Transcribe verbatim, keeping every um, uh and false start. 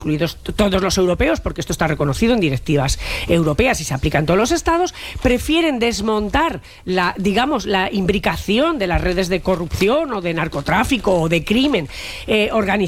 incluidos todos los europeos, porque esto está reconocido en directivas europeas y se aplica en todos los estados, prefieren desmontar la, digamos, la imbricación de las redes de corrupción o de narcotráfico o de crimen eh, organizado